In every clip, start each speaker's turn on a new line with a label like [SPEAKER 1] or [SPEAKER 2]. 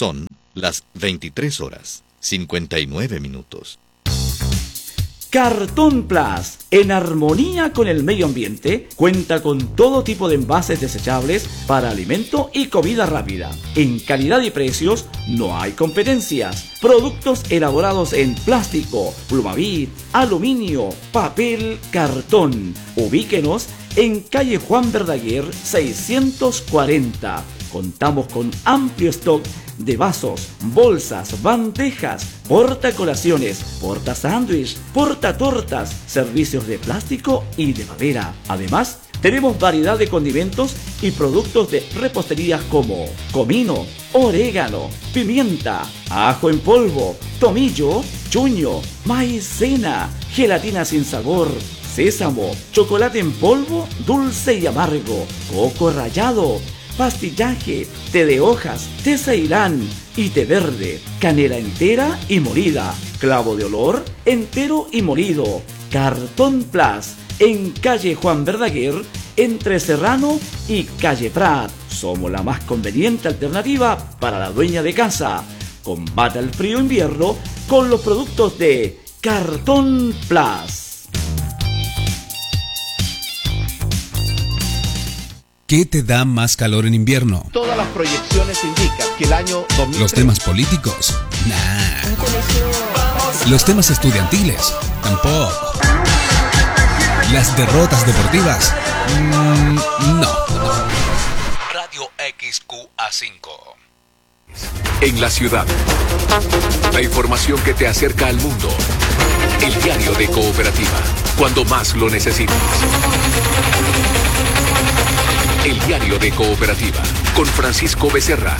[SPEAKER 1] Son las 23:59.
[SPEAKER 2] Cartón Plus, en armonía con el medio ambiente, cuenta con todo tipo de envases desechables para alimento y comida rápida. En calidad y precios no hay competencias. Productos elaborados en plástico, plumavit, aluminio, papel, cartón. Ubíquenos en calle Juan Verdaguer 640. Contamos con amplio stock de vasos, bolsas, bandejas, portacolaciones, portasándwich, portatortas, servicios de plástico y de madera. Además, tenemos variedad de condimentos y productos de repostería como comino, orégano, pimienta, ajo en polvo, tomillo, chuño, maicena, gelatina sin sabor, sésamo, chocolate en polvo, dulce y amargo, coco rallado, pastillaje, té de hojas, té ceilán y té verde, canela entera y molida, clavo de olor entero y molido. Cartón Plus, en calle Juan Verdaguer, entre Serrano y calle Prat. Somos la más conveniente alternativa para la dueña de casa. Combata el frío invierno con los productos de Cartón Plus.
[SPEAKER 3] ¿Qué te da más calor en invierno?
[SPEAKER 4] Todas las proyecciones indican que el año 2003...
[SPEAKER 3] ¿Los temas políticos? Nah. ¿Los temas estudiantiles? Tampoco. ¿Las derrotas deportivas? No.
[SPEAKER 5] Radio XQA5.
[SPEAKER 6] En la ciudad. La información que te acerca al mundo. El diario de Cooperativa. Cuando más lo necesitas. El diario de Cooperativa, con Francisco Becerra.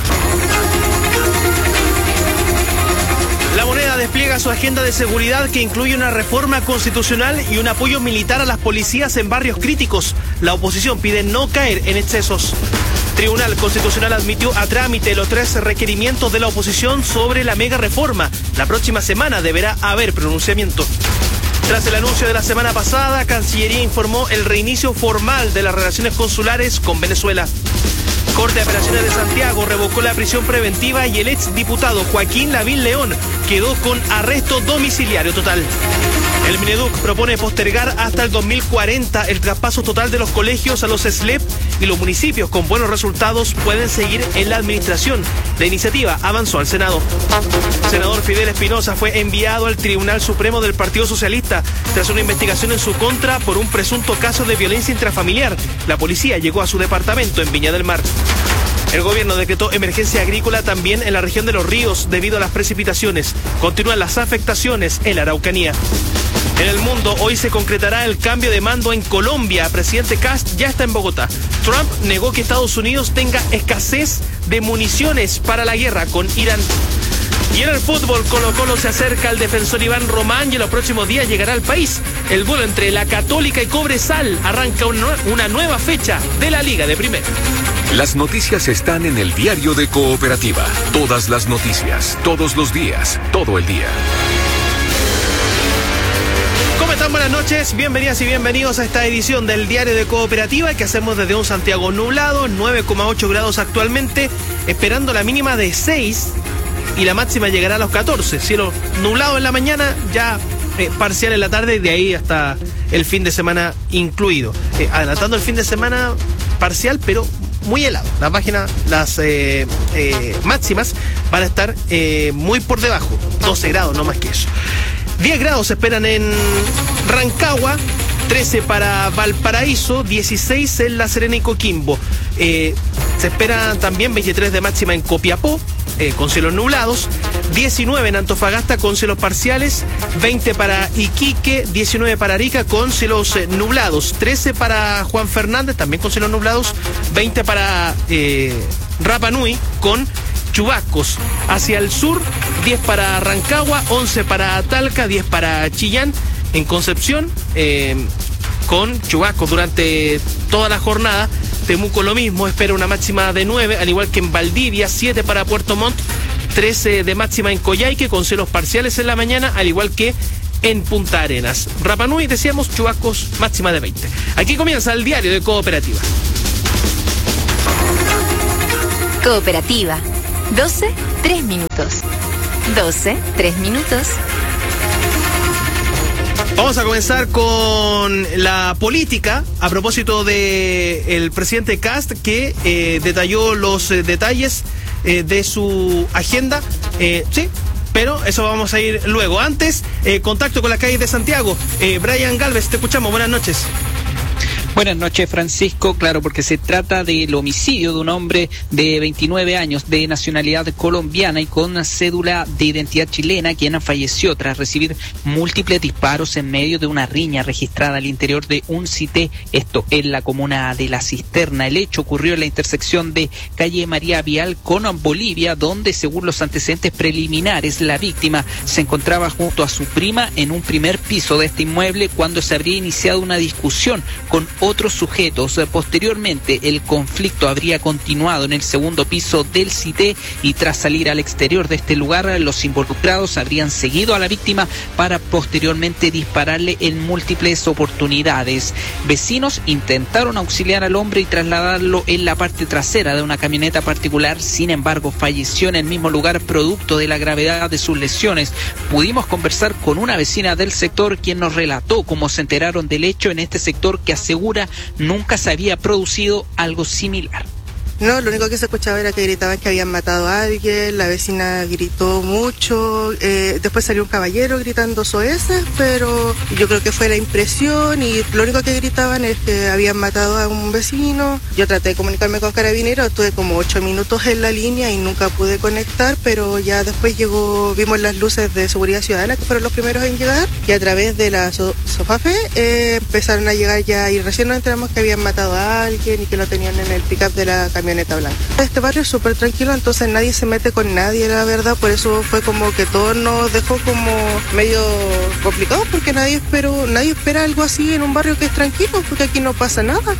[SPEAKER 7] La Moneda despliega su agenda de seguridad que incluye una reforma constitucional y un apoyo militar a las policías en barrios críticos. La oposición pide no caer en excesos. Tribunal Constitucional admitió a trámite los 3 requerimientos de la oposición sobre la mega reforma. La próxima semana deberá haber pronunciamiento. Tras el anuncio de la semana pasada, Cancillería informó el reinicio formal de las relaciones consulares con Venezuela. Corte de Apelaciones de Santiago revocó la prisión preventiva y el exdiputado Joaquín Lavín León quedó con arresto domiciliario total. El Mineduc propone postergar hasta el 2040 el traspaso total de los colegios a los SLEP y los municipios con buenos resultados pueden seguir en la administración. La iniciativa avanzó al Senado. El senador Fidel Espinosa fue enviado al Tribunal Supremo del Partido Socialista tras una investigación en su contra por un presunto caso de violencia intrafamiliar. La policía llegó a su departamento en Viña del Mar. El gobierno decretó emergencia agrícola también en la región de Los Ríos debido a las precipitaciones. Continúan las afectaciones en la Araucanía. En el mundo, hoy se concretará el cambio de mando en Colombia. Presidente Kast ya está en Bogotá. Trump negó que Estados Unidos tenga escasez de municiones para la guerra con Irán. Y en el fútbol, Colo-Colo se acerca al defensor Iván Román y en los próximos días llegará al país. El duelo entre la Católica y Cobresal arranca una nueva fecha de la Liga de Primera.
[SPEAKER 6] Las noticias están en el diario de Cooperativa. Todas las noticias, todos los días, todo el día.
[SPEAKER 7] ¿Cómo están? Buenas noches, bienvenidas y bienvenidos a esta edición del Diario de Cooperativa que hacemos desde un Santiago nublado, 9,8 grados actualmente, esperando la mínima de 6 y la máxima llegará a los 14. Cielo nublado en la mañana, ya parcial en la tarde y de ahí hasta el fin de semana incluido. Adelantando el fin de semana parcial, pero muy helado. Las máximas van a estar muy por debajo, 12 grados, no más que eso. 10 grados se esperan en Rancagua, 13 para Valparaíso, 16 en La Serena y Coquimbo. Se espera también 23 de máxima en Copiapó, con cielos nublados, 19 en Antofagasta con cielos parciales, 20 para Iquique, 19 para Arica con cielos nublados, 13 para Juan Fernández, también con cielos nublados, 20 para Rapa Nui con chubascos. Hacia el sur, 10 para Rancagua, 11 para Talca, 10 para Chillán. En Concepción, con chubascos durante toda la jornada. Temuco lo mismo, espera una máxima de 9, al igual que en Valdivia, 7 para Puerto Montt, 13 de máxima en Coyhaique, con cielos parciales en la mañana, al igual que en Punta Arenas. Rapa Nui, decíamos, chubascos, máxima de 20. Aquí comienza el Diario de Cooperativa.
[SPEAKER 8] Cooperativa,
[SPEAKER 1] 12, 3 minutos. 12, 3 minutos.
[SPEAKER 7] Vamos a comenzar con la política a propósito de el presidente Kast, que detalló los detalles de su agenda. Sí, pero eso vamos a ir luego. Antes, contacto con las calles de Santiago. Brian Galvez, te escuchamos. Buenas noches.
[SPEAKER 8] Buenas noches, Francisco. Claro, porque se trata del homicidio de un hombre de 29 años de nacionalidad colombiana y con cédula de identidad chilena, quien falleció tras recibir múltiples disparos en medio de una riña registrada al interior de un CITE, esto en la comuna de La Cisterna. El hecho ocurrió en la intersección de calle María Vial con Bolivia, donde, según los antecedentes preliminares, la víctima se encontraba junto a su prima en un primer piso de este inmueble cuando se habría iniciado una discusión con otros sujetos. Posteriormente, el conflicto habría continuado en el segundo piso del CITE y tras salir al exterior de este lugar, los involucrados habrían seguido a la víctima para posteriormente dispararle en múltiples oportunidades. Vecinos intentaron auxiliar al hombre y trasladarlo en la parte trasera de una camioneta particular. Sin embargo, falleció en el mismo lugar producto de la gravedad de sus lesiones. Pudimos conversar con una vecina del sector, quien nos relató cómo se enteraron del hecho en este sector, que asegura nunca se había producido algo similar.
[SPEAKER 9] No, lo único que se escuchaba era que gritaban que habían matado a alguien, la vecina gritó mucho, después salió un caballero gritando soeces, pero yo creo que fue la impresión y lo único que gritaban es que habían matado a un vecino. Yo traté de comunicarme con Carabineros, estuve como 8 minutos en la línea y nunca pude conectar, pero ya después vimos las luces de seguridad ciudadana, que fueron los primeros en llegar, y a través de la Sofafe empezaron a llegar ya y recién nos enteramos que habían matado a alguien y que lo tenían en el pick-up de la camioneta blanca. Este barrio es súper tranquilo, entonces nadie se mete con nadie, la verdad, por eso fue como que todo nos dejó como medio complicado, porque nadie espera algo así en un barrio que es tranquilo, porque aquí no pasa nada.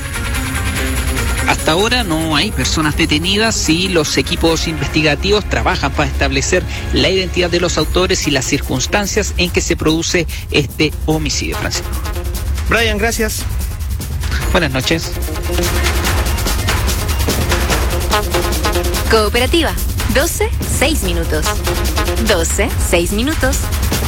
[SPEAKER 8] Hasta ahora no hay personas detenidas y los equipos investigativos trabajan para establecer la identidad de los autores y las circunstancias en que se produce este homicidio, Francisco.
[SPEAKER 7] Brian, gracias.
[SPEAKER 8] Buenas noches.
[SPEAKER 1] Cooperativa, 12, 6 minutos. 12, 6 minutos.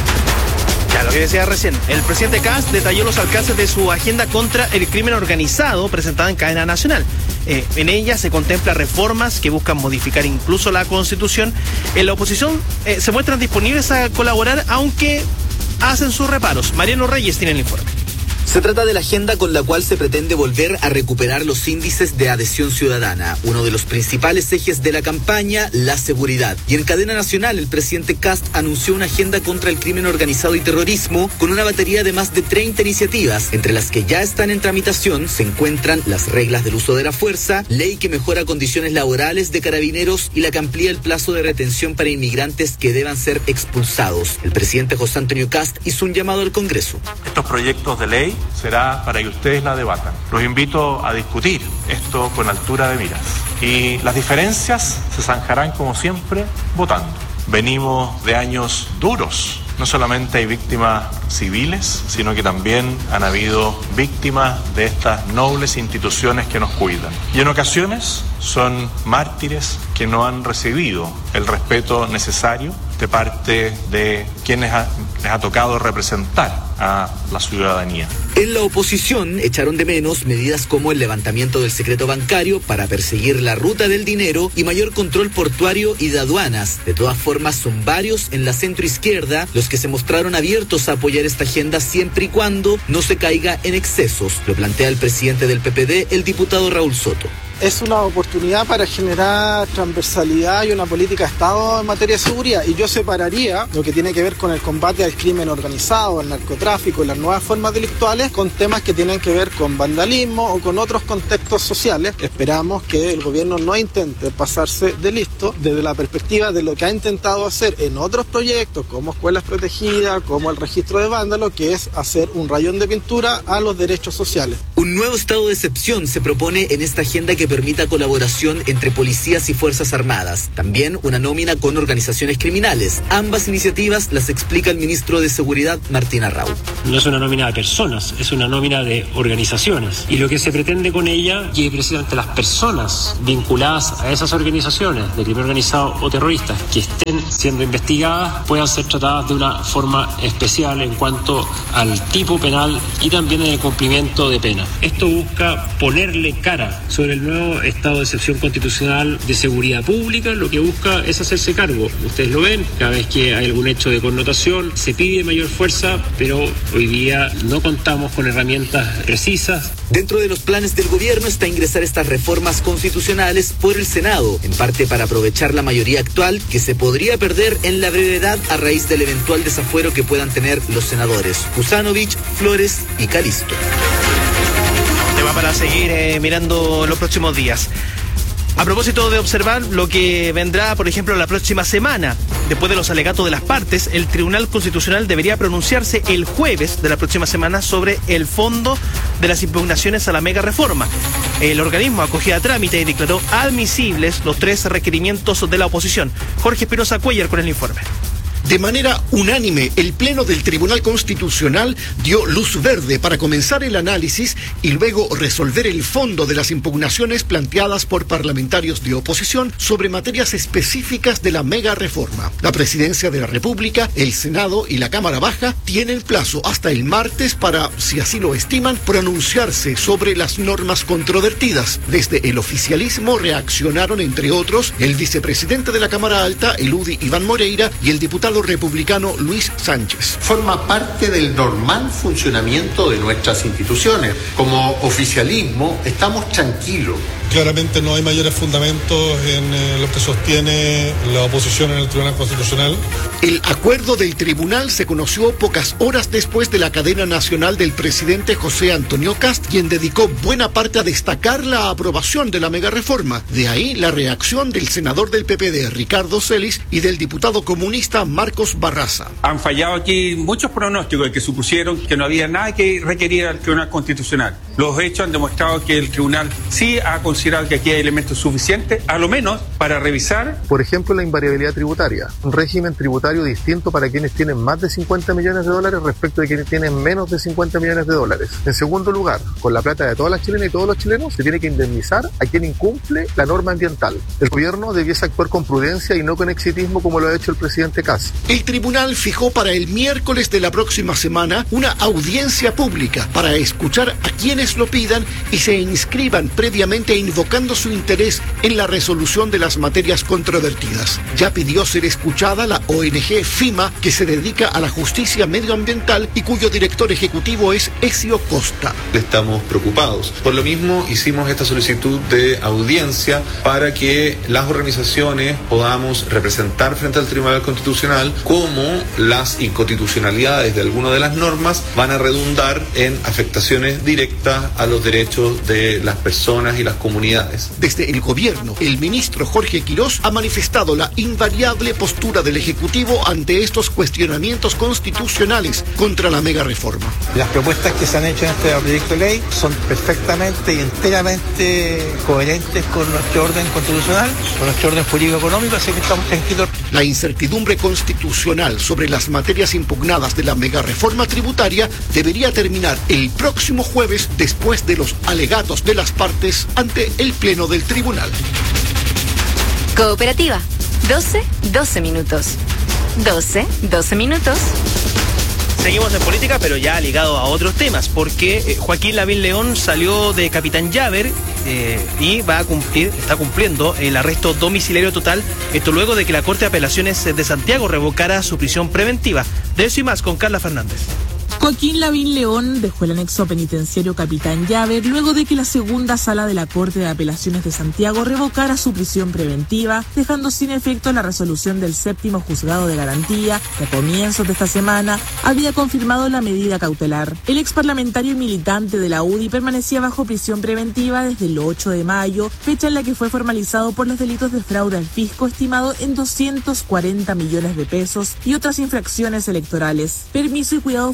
[SPEAKER 7] Ya, lo que decía recién, el presidente Kast detalló los alcances de su agenda contra el crimen organizado presentada en cadena nacional. En ella se contempla reformas que buscan modificar incluso la Constitución. En la oposición se muestran disponibles a colaborar, aunque hacen sus reparos. Mariano Reyes tiene el informe.
[SPEAKER 10] Se trata de la agenda con la cual se pretende volver a recuperar los índices de adhesión ciudadana, uno de los principales ejes de la campaña, la seguridad. Y en cadena nacional, el presidente Kast anunció una agenda contra el crimen organizado y terrorismo con una batería de más de 30 iniciativas, entre las que ya están en tramitación se encuentran las reglas del uso de la fuerza, ley que mejora condiciones laborales de carabineros y la que amplía el plazo de retención para inmigrantes que deban ser expulsados. El presidente José Antonio Kast hizo un llamado al Congreso.
[SPEAKER 11] Estos proyectos de ley será para que ustedes la debatan. Los invito a discutir esto con altura de miras. Y las diferencias se zanjarán, como siempre, votando. Venimos de años duros. No solamente hay víctimas civiles, sino que también han habido víctimas de estas nobles instituciones que nos cuidan. Y en ocasiones son mártires que no han recibido el respeto necesario de parte de quienes les ha tocado representar a la ciudadanía.
[SPEAKER 10] En la oposición echaron de menos medidas como el levantamiento del secreto bancario para perseguir la ruta del dinero y mayor control portuario y de aduanas. De todas formas, son varios en la centroizquierda los que se mostraron abiertos a apoyar esta agenda siempre y cuando no se caiga en excesos. Lo plantea el presidente del PPD, el diputado Raúl Soto.
[SPEAKER 12] Es una oportunidad para generar transversalidad y una política de Estado en materia de seguridad, y yo separaría lo que tiene que ver con el combate al crimen organizado, al narcotráfico y las nuevas formas delictuales con temas que tienen que ver con vandalismo o con otros contextos sociales. Esperamos que el gobierno no intente pasarse de listo desde la perspectiva de lo que ha intentado hacer en otros proyectos como escuelas protegidas, como el registro de vándalos, que es hacer un rayón de pintura a los derechos sociales.
[SPEAKER 10] Un nuevo estado de excepción se propone en esta agenda que permita colaboración entre policías y fuerzas armadas. También una nómina con organizaciones criminales. Ambas iniciativas las explica el ministro de Seguridad, Martín Arrau.
[SPEAKER 13] No es una nómina de personas, es una nómina de organizaciones. Y lo que se pretende con ella, que precisamente las personas vinculadas a esas organizaciones de crimen organizado o terroristas que estén siendo investigadas puedan ser tratadas de una forma especial en cuanto al tipo penal y también en el cumplimiento de pena. Esto busca ponerle cara sobre el nuevo estado de excepción constitucional de seguridad pública. Lo que busca es hacerse cargo. Ustedes lo ven, cada vez que hay algún hecho de connotación se pide mayor fuerza, pero hoy día no contamos con herramientas precisas.
[SPEAKER 10] Dentro de los planes del gobierno está ingresar estas reformas constitucionales por el Senado, en parte para aprovechar la mayoría actual que se podría perder en la brevedad a raíz del eventual desafuero que puedan tener los senadores Kuzanovich, Flores y Calisto.
[SPEAKER 7] Tema para seguir mirando los próximos días. A propósito de observar lo que vendrá, por ejemplo, la próxima semana, después de los alegatos de las partes, el Tribunal Constitucional debería pronunciarse el jueves de la próxima semana sobre el fondo de las impugnaciones a la mega reforma. El organismo acogía a trámite y declaró admisibles los 3 requerimientos de la oposición. Jorge Espinosa Cuellar con el informe.
[SPEAKER 14] De manera unánime, el Pleno del Tribunal Constitucional dio luz verde para comenzar el análisis y luego resolver el fondo de las impugnaciones planteadas por parlamentarios de oposición sobre materias específicas de la mega reforma. La Presidencia de la República, el Senado y la Cámara Baja tienen plazo hasta el martes para, si así lo estiman, pronunciarse sobre las normas controvertidas. Desde el oficialismo reaccionaron, entre otros, el vicepresidente de la Cámara Alta, el UDI Iván Moreira, y el diputado republicano Luis Sánchez.
[SPEAKER 15] Forma parte del normal funcionamiento de nuestras instituciones. Como oficialismo estamos tranquilos.
[SPEAKER 16] Claramente no hay mayores fundamentos en lo que sostiene la oposición en el Tribunal Constitucional.
[SPEAKER 14] El acuerdo del tribunal se conoció pocas horas después de la cadena nacional del presidente José Antonio Kast, quien dedicó buena parte a destacar la aprobación de la megareforma. De ahí la reacción del senador del PPD, Ricardo Celis, y del diputado comunista Marcos Barraza.
[SPEAKER 17] Han fallado aquí muchos pronósticos que supusieron que no había nada que requeriera el Tribunal Constitucional. Los hechos han demostrado que el tribunal sí ha considerado que aquí hay elementos suficientes, a lo menos para revisar.
[SPEAKER 18] Por ejemplo, la invariabilidad tributaria. Un régimen tributario distinto para quienes tienen más de 50 millones de dólares respecto de quienes tienen menos de 50 millones de dólares. En segundo lugar, con la plata de todas las chilenas y todos los chilenos, se tiene que indemnizar a quien incumple la norma ambiental. El gobierno debiese actuar con prudencia y no con exitismo como lo ha hecho el presidente Kast.
[SPEAKER 14] El tribunal fijó para el miércoles de la próxima semana una audiencia pública para escuchar a quienes lo pidan y se inscriban previamente invocando su interés en la resolución de las materias controvertidas. Ya pidió ser escuchada la ONG FIMA, que se dedica a la justicia medioambiental y cuyo director ejecutivo es Ezio Costa.
[SPEAKER 19] Estamos preocupados. Por lo mismo hicimos esta solicitud de audiencia para que las organizaciones podamos representar frente al Tribunal Constitucional cómo las inconstitucionalidades de algunas de las normas van a redundar en afectaciones directas a los derechos de las personas y las comunidades.
[SPEAKER 14] Desde el gobierno, el ministro Jorge Quirós ha manifestado la invariable postura del Ejecutivo ante estos cuestionamientos constitucionales contra la mega reforma.
[SPEAKER 20] Las propuestas que se han hecho en este proyecto de ley son perfectamente y enteramente coherentes con nuestro orden constitucional, con nuestro orden jurídico-económico, así que estamos tranquilos.
[SPEAKER 14] La incertidumbre constitucional sobre las materias impugnadas de la mega reforma tributaria debería terminar el próximo jueves después de los alegatos de las partes ante el Pleno del Tribunal.
[SPEAKER 1] Cooperativa, 12 minutos. 12 minutos.
[SPEAKER 7] Seguimos en política, pero ya ligado a otros temas, porque Joaquín Lavín León salió de Capitán Llaver y está cumpliendo el arresto domiciliario total, esto luego de que la Corte de Apelaciones de Santiago revocara su prisión preventiva. De eso y más con Carla Fernández.
[SPEAKER 21] Joaquín Lavín León dejó el anexo penitenciario Capitán Llaver luego de que la segunda sala de la Corte de Apelaciones de Santiago revocara su prisión preventiva, dejando sin efecto la resolución del séptimo juzgado de garantía, que a comienzos de esta semana había confirmado la medida cautelar. El ex parlamentario y militante de la UDI permanecía bajo prisión preventiva desde el 8 de mayo, fecha en la que fue formalizado por los delitos de fraude al fisco estimado en 240 millones de pesos y otras infracciones electorales. Permiso y cuidado fueron las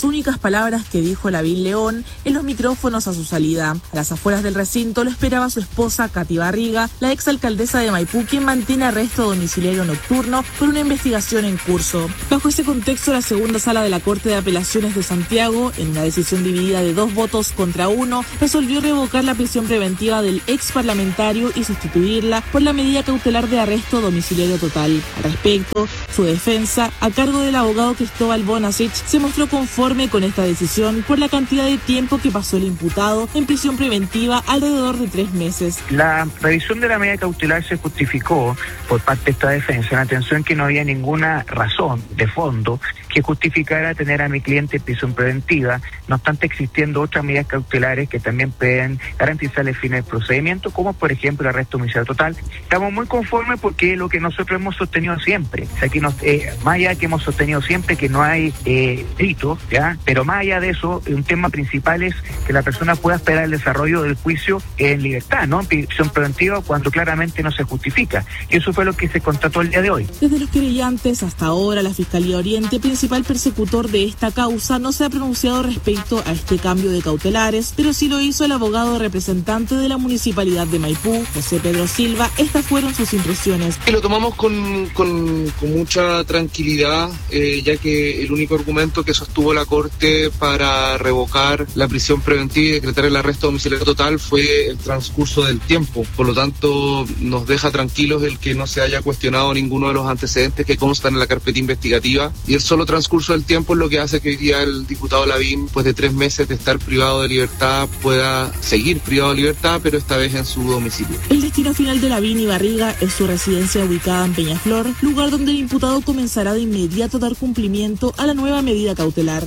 [SPEAKER 21] únicas palabras que dijo Lavín León en los micrófonos a su salida. A las afueras del recinto lo esperaba su esposa, Katy Barriga, la exalcaldesa de Maipú, quien mantiene arresto domiciliario nocturno por una investigación en curso. Bajo ese contexto, la segunda sala de la Corte de Apelaciones de Santiago, en una decisión dividida de 2 votos contra 1, resolvió revocar la prisión preventiva del ex parlamentario y sustituirla por la medida cautelar de arresto domiciliario total. Al respecto, su defensa, a cargo del abogado Cristóbal Bonasich, se mostró conforme con esta decisión por la cantidad de tiempo que pasó el imputado en prisión preventiva, alrededor de 3 meses.
[SPEAKER 2] La revisión de la medida cautelar se justificó por parte de esta defensa en atención que no había ninguna razón de fondo que justificara tener a mi cliente en prisión preventiva, no obstante existiendo otras medidas cautelares que también pueden garantizar el fin del procedimiento, como por ejemplo el arresto domiciliario total. Estamos muy conformes porque es lo que nosotros hemos sostenido siempre, o sea, que más allá de que hemos sostenido siempre que no hay delitos, ¿ya? Pero más allá de eso, un tema principal es que la persona pueda esperar el desarrollo del juicio en libertad, no en prisión preventiva, cuando claramente no se justifica. Y eso fue lo que se constató el día de hoy.
[SPEAKER 21] Desde los querellantes hasta ahora, la Fiscalía Oriente, principal persecutor de esta causa, no se ha pronunciado respecto a este cambio de cautelares, pero sí lo hizo el abogado representante de la Municipalidad de Maipú, José Pedro Silva. Estas fueron sus impresiones.
[SPEAKER 22] Lo tomamos con mucha tranquilidad, ya que el único argumento que sostuvo la Corte para revocar la prisión preventiva y decretar el arresto domiciliario total fue el transcurso del tiempo. Por lo tanto, nos deja tranquilos el que no se haya cuestionado ninguno de los antecedentes que constan en la carpeta investigativa, y el solo transcurso del tiempo es lo que hace que hoy día el diputado Lavín, después de 3 meses de estar privado de libertad, pueda seguir privado de libertad, pero esta vez en su domicilio.
[SPEAKER 21] El destino final de Lavín y Barriga es su residencia ubicada en Peñaflor, lugar donde el imputado comenzará de inmediato a dar cumplimiento a la nueva medida cautelar.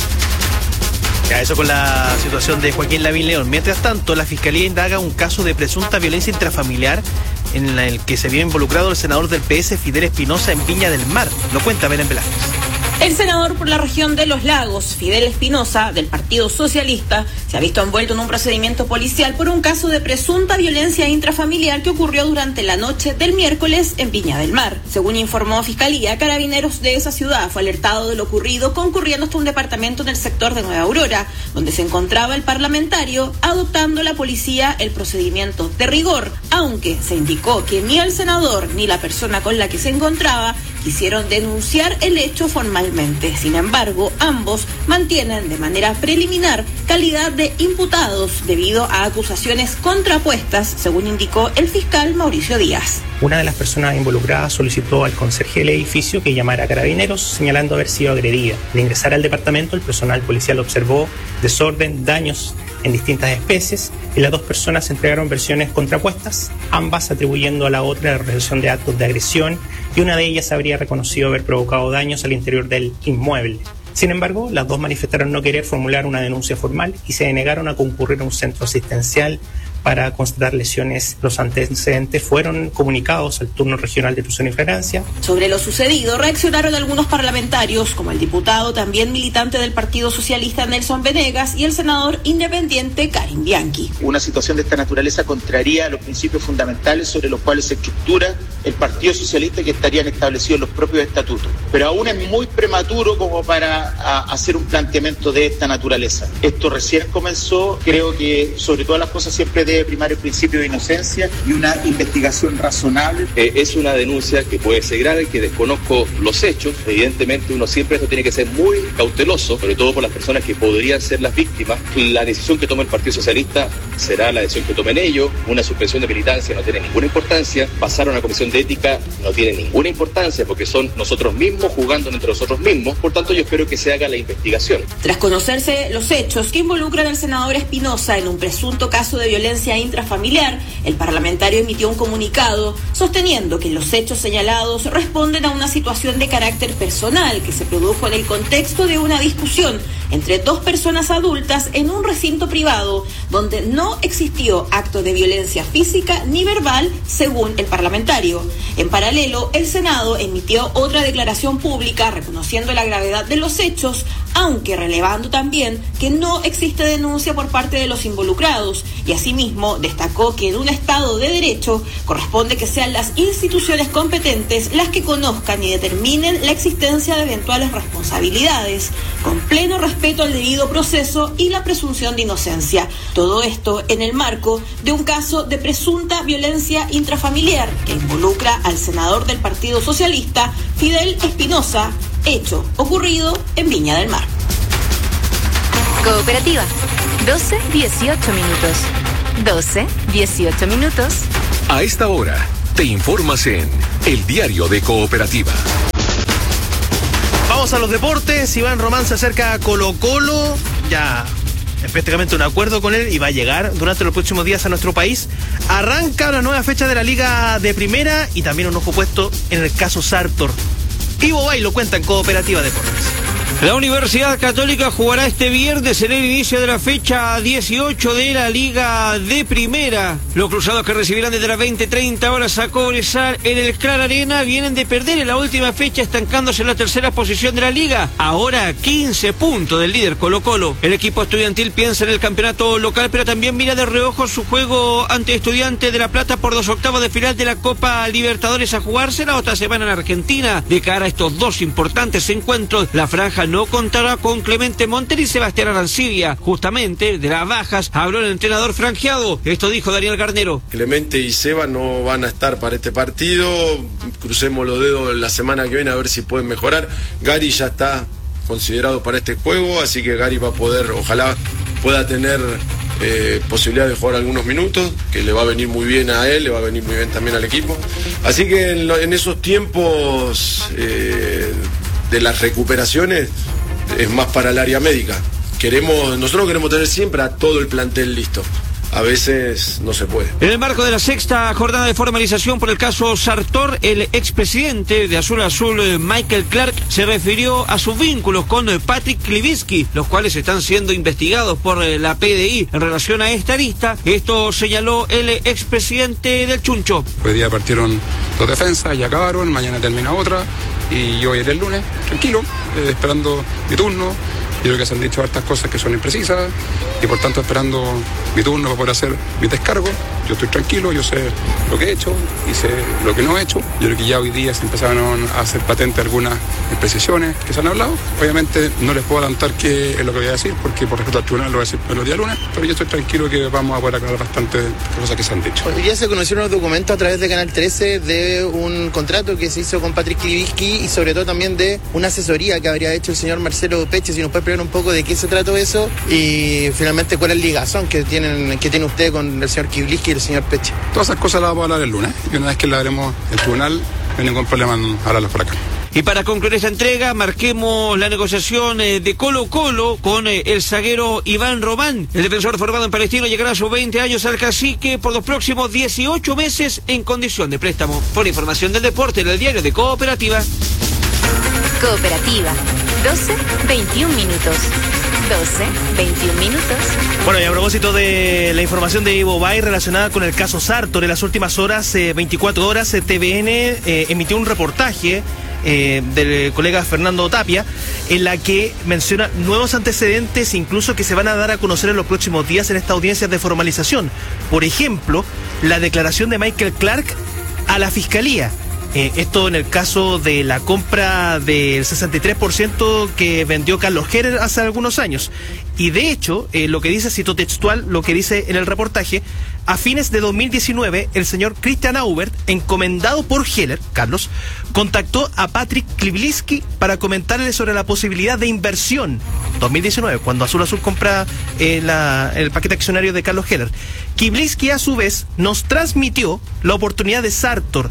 [SPEAKER 7] Ya, eso con la situación de Joaquín Lavín León. Mientras tanto, la Fiscalía indaga un caso de presunta violencia intrafamiliar en el que se vio involucrado el senador del PS, Fidel Espinosa, en Viña del Mar. Lo cuenta Belén Velázquez.
[SPEAKER 23] El senador por la región de Los Lagos, Fidel Espinosa, del Partido Socialista, se ha visto envuelto en un procedimiento policial por un caso de presunta violencia intrafamiliar que ocurrió durante la noche del miércoles en Viña del Mar. Según informó Fiscalía, Carabineros de esa ciudad fue alertado de lo ocurrido, concurriendo hasta un departamento en el sector de Nueva Aurora, donde se encontraba el parlamentario, adoptando la policía el procedimiento de rigor, aunque se indicó que ni el senador ni la persona con la que se encontraba quisieron denunciar el hecho formalmente. Sin embargo, ambos mantienen de manera preliminar calidad de imputados debido a acusaciones contrapuestas, según indicó el fiscal Mauricio Díaz.
[SPEAKER 24] Una de las personas involucradas solicitó al conserje del edificio que llamara a Carabineros, señalando haber sido agredida. Al ingresar al departamento, el personal policial observó desorden, daños en distintas especies, y las 2 personas entregaron versiones contrapuestas, ambas atribuyendo a la otra la realización de actos de agresión, y una de ellas habría reconocido haber provocado daños al interior del inmueble. Sin embargo, las 2 manifestaron no querer formular una denuncia formal y se negaron a concurrir a un centro asistencial para constatar lesiones. Los antecedentes fueron comunicados al turno regional de Tucson y Flagrancia.
[SPEAKER 23] Sobre lo sucedido reaccionaron algunos parlamentarios, como el diputado también militante del Partido Socialista Nelson Venegas y el senador independiente Karim Bianchi.
[SPEAKER 25] Una situación de esta naturaleza contraría los principios fundamentales sobre los cuales se estructura el Partido Socialista, que estarían establecidos en los propios estatutos. Pero aún es muy prematuro como para hacer un planteamiento de esta naturaleza. Esto recién comenzó. Creo que sobre todas las cosas siempre debe primar el principio de inocencia y una investigación razonable.
[SPEAKER 26] Es una denuncia que puede ser grave, que desconozco los hechos. Evidentemente uno siempre esto tiene que ser muy cauteloso, sobre todo por las personas que podrían ser las víctimas. La decisión que tome el Partido Socialista será la decisión que tomen ellos. Una suspensión de militancia no tiene ninguna importancia. Pasar a una comisión de ética no tiene ninguna importancia, porque son nosotros mismos jugando entre nosotros mismos. Por tanto, yo espero que se haga la investigación.
[SPEAKER 23] Tras conocerse los hechos que involucran al senador Espinosa en un presunto caso de violencia intrafamiliar, el parlamentario emitió un comunicado sosteniendo que los hechos señalados responden a una situación de carácter personal que se produjo en el contexto de una discusión entre 2 personas adultas en un recinto privado donde no existió acto de violencia física ni verbal, según el parlamentario. En paralelo, el Senado emitió otra declaración pública reconociendo la gravedad de los hechos, aunque relevando también que no existe denuncia por parte de los involucrados, y asimismo destacó que en un Estado de Derecho corresponde que sean las instituciones competentes las que conozcan y determinen la existencia de eventuales responsabilidades, con pleno respeto respeto al debido proceso y la presunción de inocencia. Todo esto en el marco de un caso de presunta violencia intrafamiliar que involucra al senador del Partido Socialista, Fidel Espinosa, hecho ocurrido en Viña del Mar.
[SPEAKER 1] Cooperativa, 12:18 minutos. 12:18 minutos.
[SPEAKER 3] A esta hora, te informas en El Diario de Cooperativa.
[SPEAKER 7] Vamos a los deportes. Iván Román se acerca a Colo-Colo. Ya es prácticamente un acuerdo con él y va a llegar durante los próximos días a nuestro país. Arranca una nueva fecha de la Liga de Primera y también un ojo puesto en el caso Sartor. Ivo Bay lo cuenta en Cooperativa Deportes.
[SPEAKER 4] La Universidad Católica jugará este viernes en el inicio de la fecha 18 de la Liga de Primera. Los cruzados que recibirán desde las 20:30 horas a Cobresal en el Clara Arena vienen de perder en la última fecha, estancándose en la tercera posición de la Liga. Ahora 15 puntos del líder Colo-Colo. El equipo estudiantil piensa en el campeonato local, pero también mira de reojo su juego ante Estudiantes de La Plata por 2/8 de final de la Copa Libertadores a jugarse la otra semana en Argentina. De cara a estos dos importantes encuentros, la franja no contará con Clemente Monter y Sebastián Arancibia. Justamente de las bajas habló el entrenador franjeado. Esto dijo Daniel Garnero.
[SPEAKER 5] Clemente y Seba no van a estar para este partido. Crucemos los dedos la semana que viene a ver si pueden mejorar. Gary ya está considerado para este juego, así que Gary va a poder, ojalá pueda tener posibilidad de jugar algunos minutos, que le va a venir muy bien a él, le va a venir muy bien también al equipo. Así que en esos tiempos de las recuperaciones es más para el área médica. Nosotros queremos tener siempre a todo el plantel listo. A veces no se puede.
[SPEAKER 4] En el marco de la sexta jornada de formalización por el caso Sartor, el expresidente de Azul Azul, Michael Clark, se refirió a sus vínculos con Patrick Klivitsky, los cuales están siendo investigados por la PDI en relación a esta lista. Esto señaló el expresidente del Chuncho.
[SPEAKER 6] Hoy día partieron 2 defensas y acabaron, mañana termina otra y yo iré el lunes, tranquilo, esperando mi turno. Yo creo que se han dicho hartas cosas que son imprecisas y por tanto esperando mi turno para poder hacer mi descargo. Yo estoy tranquilo, yo sé lo que he hecho y sé lo que no he hecho. Yo creo que ya hoy día se empezaron a hacer patentes algunas imprecisiones que se han hablado. Obviamente no les puedo adelantar qué es lo que voy a decir porque por respeto al tribunal lo voy a decir el día lunes, pero yo estoy tranquilo que vamos a poder aclarar bastantes cosas que se han dicho.
[SPEAKER 8] Hoy día se conocieron los documentos a través de Canal 13 de un contrato que se hizo con Patrick Klivitsky y sobre todo también de una asesoría que habría hecho el señor Marcelo Peche. Si nos puede explicar un poco de qué se trató eso y finalmente cuál es el ligazón que tiene usted con el señor Klivitsky y el señor Peche.
[SPEAKER 6] Todas esas cosas las vamos a hablar el lunes y una vez que las haremos en el tribunal no hay ningún problema en hablarlas por acá.
[SPEAKER 4] Y para concluir esta entrega, marquemos la negociación de Colo-Colo con el zaguero Iván Román. El defensor formado en Palestino llegará a sus 20 años al Cacique por los próximos 18 meses en condición de préstamo. Por información del deporte en el Diario de Cooperativa.
[SPEAKER 1] Cooperativa, 12:21 minutos. 12:21 minutos.
[SPEAKER 7] Bueno, y a propósito de la información de Ivo Bay relacionada con el caso Sartor, en las últimas horas, 24 horas, TVN emitió un reportaje del colega Fernando Tapia, en la que menciona nuevos antecedentes, incluso que se van a dar a conocer en los próximos días en estas audiencias de formalización. Por ejemplo, la declaración de Michael Clark a la Fiscalía. Esto en el caso de la compra del 63% que vendió Carlos Heller hace algunos años. Y de hecho, lo que dice, cito textual, lo que dice en el reportaje, a fines de 2019, el señor Christian Aubert, encomendado por Heller, Carlos, contactó a Patrick Klivitsky para comentarle sobre la posibilidad de inversión. 2019, cuando Azul Azul compra el paquete accionario de Carlos Heller. Klivitsky, a su vez, nos transmitió la oportunidad de Sartor,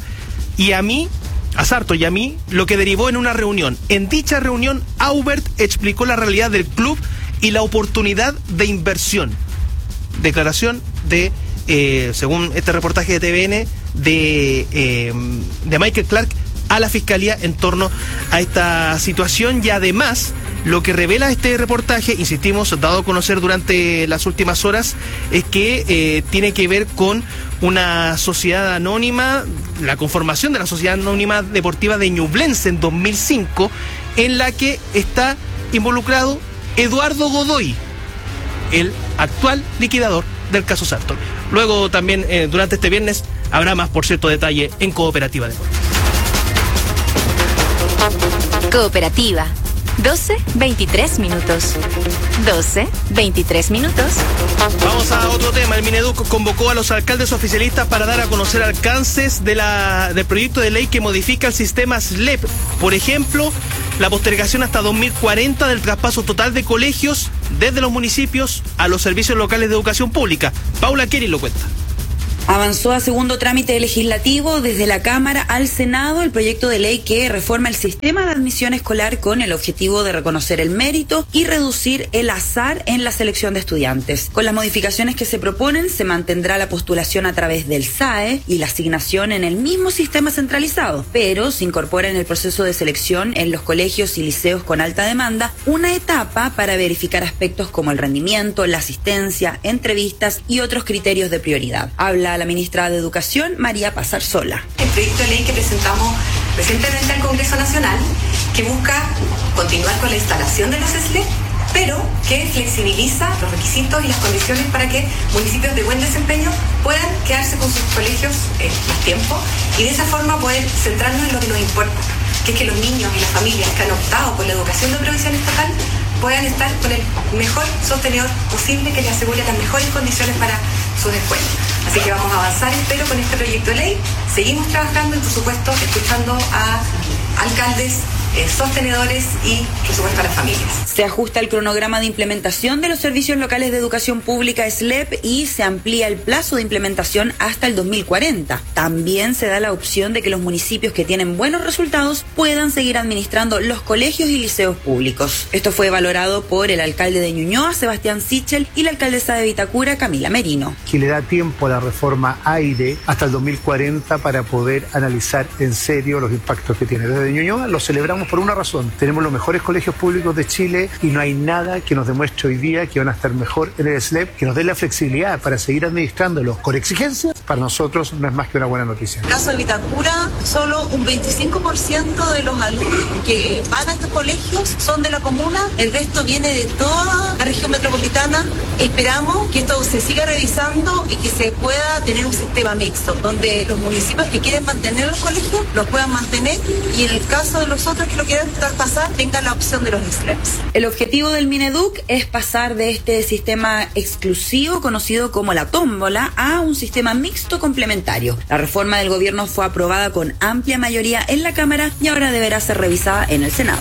[SPEAKER 7] a Sartor y a mí, lo que derivó en una reunión. En dicha reunión, Aubert explicó la realidad del club y la oportunidad de inversión. Declaración de, según este reportaje de TVN, de Michael Clark a la Fiscalía en torno a esta situación. Y además, lo que revela este reportaje, insistimos, dado a conocer durante las últimas horas, es que tiene que ver con una sociedad anónima, la conformación de la Sociedad Anónima Deportiva de Ñublense en 2005, en la que está involucrado Eduardo Godoy, el actual liquidador del caso Sartor. Luego también, durante este viernes, habrá más, por cierto, detalle en Cooperativa Deportes.
[SPEAKER 1] Cooperativa, 12, 23 minutos. 12, 23 minutos.
[SPEAKER 7] Vamos a otro tema. El Mineduc convocó a los alcaldes oficialistas para dar a conocer alcances del proyecto de ley que modifica el sistema SLEP. Por ejemplo, la postergación hasta 2040 del traspaso total de colegios desde los municipios a los servicios locales de educación pública. Paula Keri lo cuenta.
[SPEAKER 9] Avanzó a segundo trámite legislativo desde la Cámara al Senado el proyecto de ley que reforma el sistema de admisión escolar con el objetivo de reconocer el mérito y reducir el azar en la selección de estudiantes. Con las modificaciones que se proponen, se mantendrá la postulación a través del SAE y la asignación en el mismo sistema centralizado, pero se incorpora en el proceso de selección en los colegios y liceos con alta demanda una etapa para verificar aspectos como el rendimiento, la asistencia, entrevistas y otros criterios de prioridad. Habla la ministra de Educación, María Pazarsola.
[SPEAKER 10] El proyecto de ley que presentamos recientemente al Congreso Nacional, que busca continuar con la instalación de los SLEP, pero que flexibiliza los requisitos y las condiciones para que municipios de buen desempeño puedan quedarse con sus colegios más tiempo y de esa forma poder centrarnos en lo que nos importa, que es que los niños y las familias que han optado por la educación de provisión estatal puedan estar con el mejor sostenedor posible que les asegure las mejores condiciones para sus escuelas. Así que vamos a avanzar, espero, con este proyecto de ley. Seguimos trabajando y, por supuesto, escuchando a alcaldes, sostenedores y, por supuesto, a las familias.
[SPEAKER 9] Se ajusta el cronograma de implementación de los servicios locales de educación pública SLEP y se amplía el plazo de implementación hasta el 2040. También se da la opción de que los municipios que tienen buenos resultados puedan seguir administrando los colegios y liceos públicos. Esto fue valorado por el alcalde de Ñuñoa, Sebastián Sichel, y la alcaldesa de Vitacura, Camila Merino.
[SPEAKER 11] Que le da tiempo a la reforma AIRE hasta el 2040 para poder analizar en serio los impactos que tiene. Desde Ñuñoa lo celebramos por una razón. Tenemos los mejores colegios públicos de Chile y no hay nada que nos demuestre hoy día que van a estar mejor en el SLEP, que nos dé la flexibilidad para seguir administrándolos con exigencias. Para nosotros no es más que una buena noticia.
[SPEAKER 12] En el caso de Vitacura, solo un 25% de los alumnos que van a estos colegios son de la comuna, el resto viene de toda la región metropolitana. Esperamos que esto se siga revisando y que se pueda tener un sistema mixto, donde los municipios que quieren mantener los colegios los puedan mantener y en el caso de los otros que lo quieran traspasar tengan la opción de los SLEPs.
[SPEAKER 9] El objetivo del Mineduc es pasar de este sistema exclusivo conocido como la tómbola a un sistema mixto complementario. La reforma del gobierno fue aprobada con amplia mayoría en la Cámara y ahora deberá ser revisada en el Senado.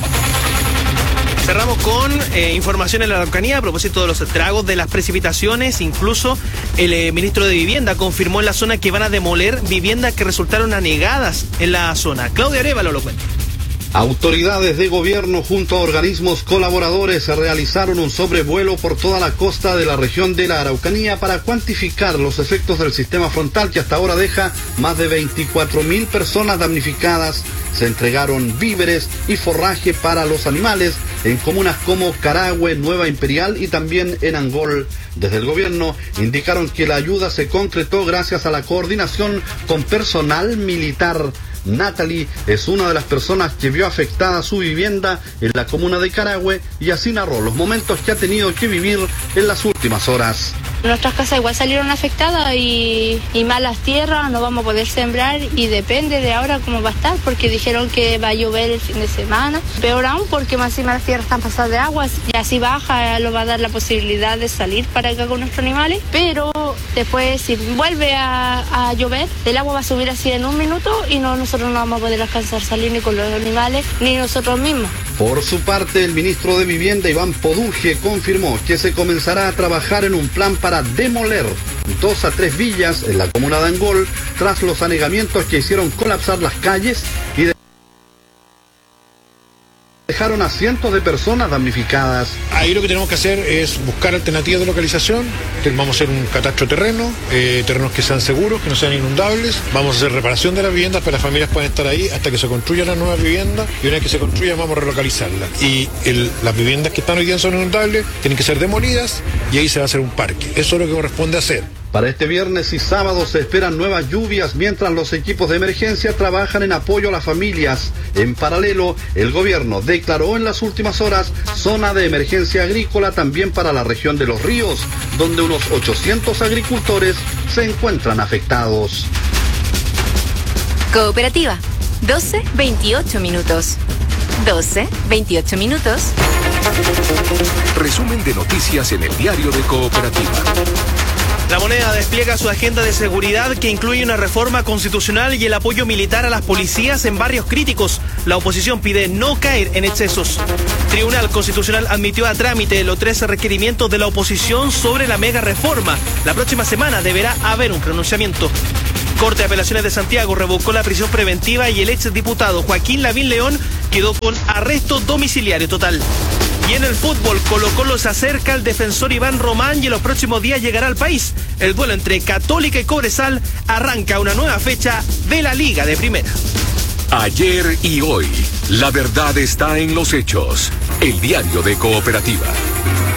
[SPEAKER 7] Cerramos con información en la Araucanía a propósito de los estragos de las precipitaciones. Incluso el ministro de Vivienda confirmó en la zona que van a demoler viviendas que resultaron anegadas en la zona. Claudia Arévalo lo cuenta.
[SPEAKER 13] Autoridades de gobierno junto a organismos colaboradores realizaron un sobrevuelo por toda la costa de la región de la Araucanía para cuantificar los efectos del sistema frontal que hasta ahora deja más de 24.000 personas damnificadas. Se entregaron víveres y forraje para los animales en comunas como Carahue, Nueva Imperial y también en Angol. Desde el gobierno indicaron que la ayuda se concretó gracias a la coordinación con personal militar. Natalie es una de las personas que vio afectada su vivienda en la comuna de Carahue y así narró los momentos que ha tenido que vivir en las últimas horas.
[SPEAKER 15] Nuestras casas igual salieron afectadas y malas tierras, no vamos a poder sembrar y depende de ahora cómo va a estar porque dijeron que va a llover el fin de semana. Peor aún porque más encima las tierras están pasadas de aguas y así baja, lo va a dar la posibilidad de salir para acá con nuestros animales, pero después si vuelve a llover el agua va a subir así en un minuto y nosotros no vamos a poder alcanzar a salir ni con los animales ni nosotros mismos.
[SPEAKER 13] Por su parte, el ministro de Vivienda, Iván Poduje, confirmó que se comenzará a trabajar en un plan para demoler 2 a 3 villas en la comuna de Angol tras los anegamientos que hicieron colapsar las calles y dejaron a cientos de personas damnificadas.
[SPEAKER 27] Ahí lo que tenemos que hacer es buscar alternativas de localización. Vamos a hacer un catastro de terrenos que sean seguros, que no sean inundables. Vamos a hacer reparación de las viviendas para que las familias puedan estar ahí hasta que se construyan las nuevas viviendas y una vez que se construyan vamos a relocalizarlas. Y las viviendas que están hoy día son inundables tienen que ser demolidas y ahí se va a hacer un parque. Eso es lo que corresponde hacer.
[SPEAKER 13] Para este viernes y sábado se esperan nuevas lluvias mientras los equipos de emergencia trabajan en apoyo a las familias. En paralelo, el gobierno declaró en las últimas horas zona de emergencia agrícola también para la región de Los Ríos, donde unos 800 agricultores se encuentran afectados.
[SPEAKER 1] Cooperativa, 12, 28 minutos. 12, 28 minutos.
[SPEAKER 3] Resumen de noticias en el diario de Cooperativa.
[SPEAKER 7] La Moneda despliega su agenda de seguridad que incluye una reforma constitucional y el apoyo militar a las policías en barrios críticos. La oposición pide no caer en excesos. Tribunal Constitucional admitió a trámite los 13 requerimientos de la oposición sobre la mega reforma. La próxima semana deberá haber un pronunciamiento. Corte de Apelaciones de Santiago revocó la prisión preventiva y el exdiputado Joaquín Lavín León quedó con arresto domiciliario total. Y en el fútbol, Colo-Colo se acerca al defensor Iván Román y en los próximos días llegará al país. El duelo entre Católica y Cobresal arranca una nueva fecha de la Liga de Primera.
[SPEAKER 3] Ayer y hoy, la verdad está en los hechos. El diario de Cooperativa.